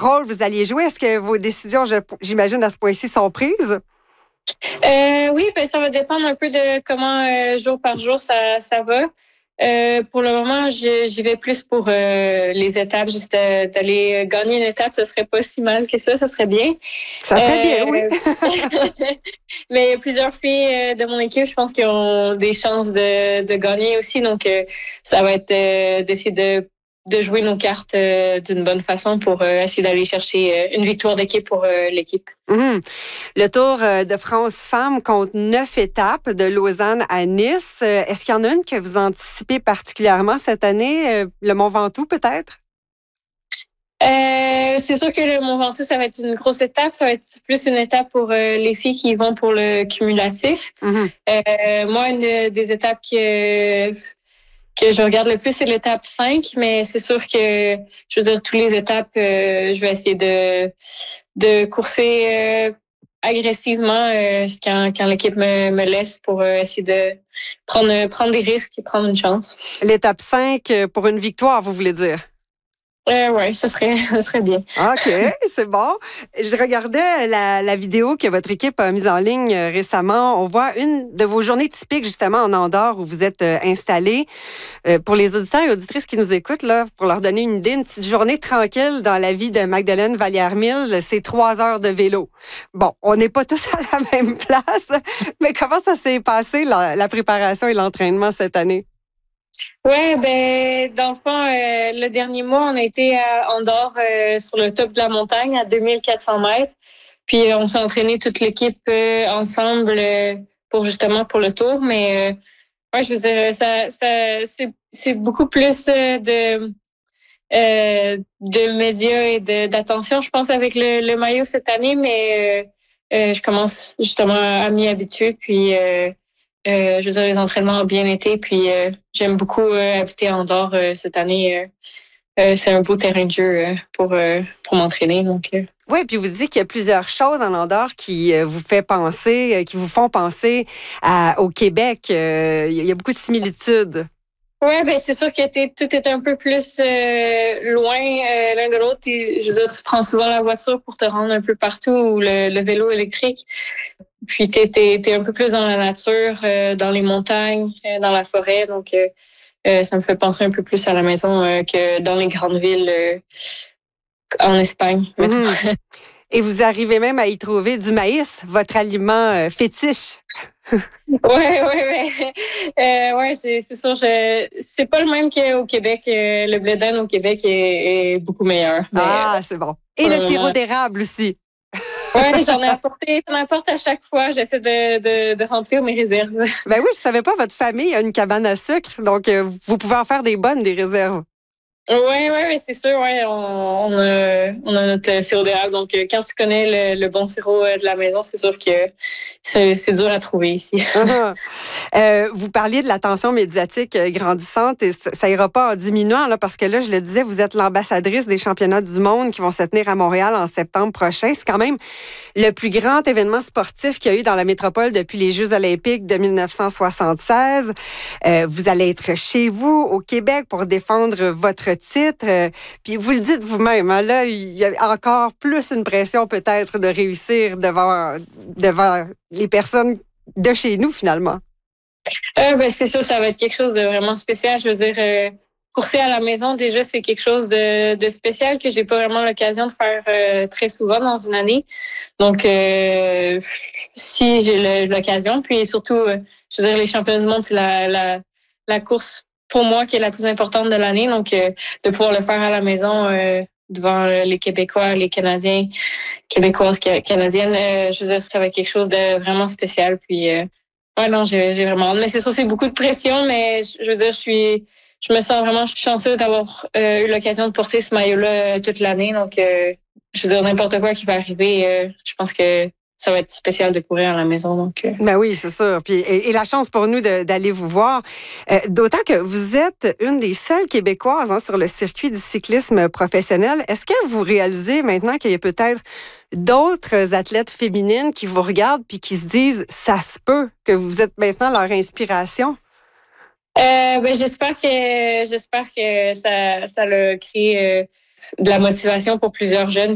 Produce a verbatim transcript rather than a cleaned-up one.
rôle vous alliez jouer? Est-ce que vos décisions, j'imagine, à ce point-ci, sont prises? Euh, oui, ben, ça va dépendre un peu de comment euh, jour par jour ça, ça va. Euh, pour le moment, j'y, j'y vais plus pour euh, les étapes, juste de, d'aller gagner une étape, ça serait pas si mal que ça, ça serait bien. Ça serait bien, oui. Mais il y a plusieurs filles de mon équipe, je pense, qui ont des chances de, de gagner aussi, donc euh, ça va être euh, d'essayer de de jouer nos cartes euh, d'une bonne façon pour euh, essayer d'aller chercher euh, une victoire d'équipe pour euh, l'équipe. Mmh. Le Tour de France Femmes compte neuf étapes de Lausanne à Nice. Est-ce qu'il y en a une que vous anticipez particulièrement cette année? Le Mont Ventoux, peut-être? Euh, c'est sûr que le Mont Ventoux, ça va être une grosse étape. Ça va être plus une étape pour euh, les filles qui vont pour le cumulatif. Mmh. Euh, moi, une des étapes que que je regarde le plus, c'est l'étape cinq, mais c'est sûr que, je veux dire, toutes les étapes, euh, je vais essayer de, de courser euh, agressivement euh, quand, quand l'équipe me, me laisse pour euh, essayer de prendre, prendre des risques et prendre une chance. L'étape cinq, pour une victoire, vous voulez dire? Euh, oui, ça serait, ça serait bien. OK, c'est bon. Je regardais la, la vidéo que votre équipe a mise en ligne récemment. On voit une de vos journées typiques, justement, en Andorre, où vous êtes installés. Euh, pour les auditeurs et auditrices qui nous écoutent, là, pour leur donner une idée, une petite journée tranquille dans la vie de Magdeleine Vallière-Mille, c'est trois heures de vélo. Bon, on n'est pas tous à la même place, mais comment ça s'est passé, la, la préparation et l'entraînement cette année? Ouais, ben dans le fond, euh, le dernier mois, on a été à Andorre euh, sur le top de la montagne à deux mille quatre cents mètres. Puis euh, on s'est entraîné toute l'équipe euh, ensemble euh, pour justement pour le tour. Mais euh, ouais, je veux dire, ça, ça c'est, c'est beaucoup plus euh, de euh, de médias et de, d'attention, je pense, avec le, le maillot cette année. Mais euh, euh, je commence justement à m'y habituer. Puis euh, Euh, je veux dire, les entraînements ont bien été, puis euh, j'aime beaucoup euh, habiter en Andorre euh, cette année. Euh, euh, c'est un beau terrain de jeu euh, pour, euh, pour m'entraîner. Donc, euh. Oui, puis vous dites qu'il y a plusieurs choses en Andorre qui euh, vous fait penser, euh, qui vous font penser à, au Québec. Euh, il y a beaucoup de similitudes. Oui, ben c'est sûr que t'es, tout est un peu plus euh, loin euh, l'un de l'autre. Et, je veux dire, tu prends souvent la voiture pour te rendre un peu partout, ou le, le vélo électrique. Puis t'es, t'es, t'es un peu plus dans la nature, euh, dans les montagnes, euh, dans la forêt. Donc, euh, euh, ça me fait penser un peu plus à la maison euh, que dans les grandes villes euh, en Espagne. Mmh. Et vous arrivez même à y trouver du maïs, votre aliment euh, fétiche. Oui, oui, oui. Euh, ouais, c'est, c'est sûr. Je, c'est pas le même qu'au Québec. Euh, le blé d'Inde au Québec est, est beaucoup meilleur. Mais, ah, c'est bon. Et le sirop d'érable aussi. Oui, j'en ai apporté, j'en apporte à chaque fois. J'essaie de, de, de remplir mes réserves. Ben oui, je savais pas, votre famille a une cabane à sucre, donc euh, vous pouvez en faire des bonnes, des réserves. Oui, oui, oui, c'est sûr. Ouais, on, on, a, on a notre sirop d'érable. Donc, quand tu connais le, le bon sirop de la maison, c'est sûr que c'est, c'est dur à trouver ici. euh, vous parliez de la tension médiatique grandissante et ça, ça ira pas en diminuant, là, parce que là, je le disais, vous êtes l'ambassadrice des championnats du monde qui vont se tenir à Montréal en septembre prochain. C'est quand même le plus grand événement sportif qu'il y a eu dans la métropole depuis les Jeux olympiques de dix-neuf cent soixante-seize. Euh, vous allez être chez vous, au Québec, pour défendre votre titre. Euh, puis vous le dites vous-même, hein, là, il y a encore plus une pression peut-être de réussir devant, devant les personnes de chez nous, finalement. Euh, ben, c'est sûr, ça va être quelque chose de vraiment spécial. Je veux dire, euh, courser à la maison, déjà, c'est quelque chose de, de spécial que j'ai pas vraiment l'occasion de faire euh, très souvent dans une année. Donc, euh, si j'ai le, l'occasion, puis surtout, euh, je veux dire, les championnats du monde, c'est la, la, la course pour moi qui est la plus importante de l'année. Donc, euh, de pouvoir le faire à la maison euh, devant les Québécois, les Canadiens, Québécoises, Canadiennes, euh, je veux dire, ça va être quelque chose de vraiment spécial. Puis, euh, ouais, non, j'ai, j'ai vraiment hâte. Mais c'est sûr, c'est beaucoup de pression, mais je veux dire, je suis, je me sens vraiment chanceuse d'avoir euh, eu l'occasion de porter ce maillot-là toute l'année. Donc, euh, je veux dire, n'importe quoi qui va arriver, euh, je pense que ça va être spécial de courir à la maison. Donc, euh. Ben oui, c'est sûr. Puis, et, et la chance pour nous de, d'aller vous voir. Euh, d'autant que vous êtes une des seules Québécoises hein, sur le circuit du cyclisme professionnel. Est-ce que vous réalisez maintenant qu'il y a peut-être d'autres athlètes féminines qui vous regardent puis qui se disent, ça se peut que vous êtes maintenant leur inspiration? Euh, ben, j'espère que j'espère que ça, ça a créé euh, de la motivation pour plusieurs jeunes